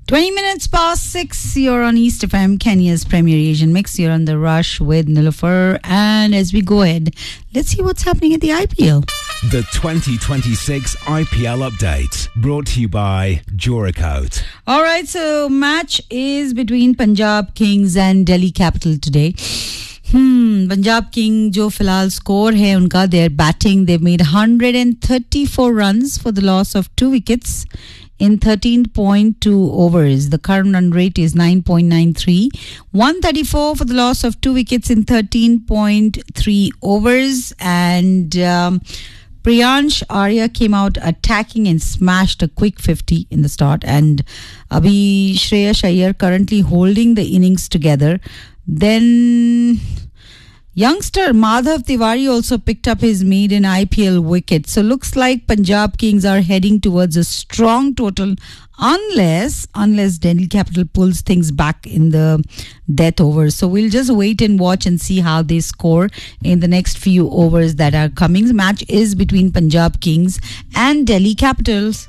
20 minutes past 6, you're on East FM, Kenya's Premier Asian Mix. You're on The Rush with Nilofer. And as we go ahead, let's see what's happening at the IPL. The 2026 IPL update, brought to you by Joracoat. All right, so match is between Punjab Kings and Delhi Capital today. Punjab King jo filhal score hai unka, they're batting. They've made 134 runs for the loss of 2 wickets in 13.2 overs. The current run rate is 9.93. 134 for the loss of 2 wickets in 13.3 overs. And Priyansh Arya came out attacking and smashed a quick 50 in the start. And Abhi Shreyas Iyer currently holding the innings together. Then youngster Madhav Tiwari also picked up his maiden IPL wicket. So looks like Punjab Kings are heading towards a strong total unless Delhi Capital pulls things back in the death overs. So we'll just wait and watch and see how they score in the next few overs that are coming. The match is between Punjab Kings and Delhi Capitals.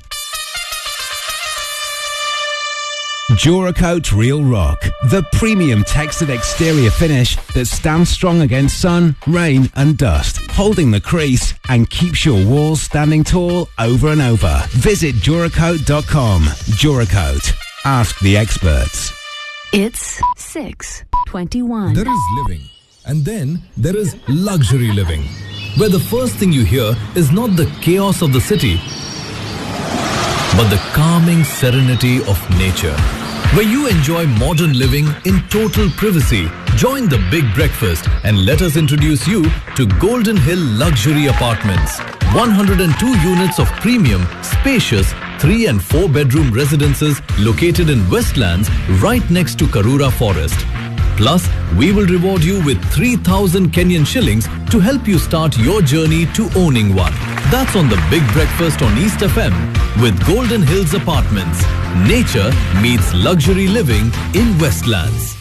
Joracoat Real Rock, the premium textured exterior finish that stands strong against sun, rain and dust, holding the crease and keeps your walls standing tall over and over. Visit Joracoat.com. Joracoat. Ask the experts. It's 6:21. There is living, and then there is luxury living, where the first thing you hear is not the chaos of the city, but the calming serenity of nature, where you enjoy modern living in total privacy. Join the Big Breakfast and let us introduce you to Golden Hill Luxury Apartments. 102 units of premium, spacious 3 and 4 bedroom residences located in Westlands right next to Karura Forest. Plus, we will reward you with 3,000 Kenyan shillings to help you start your journey to owning one. That's on the Big Breakfast on East FM with Golden Hills Apartments. Nature meets luxury living in Westlands.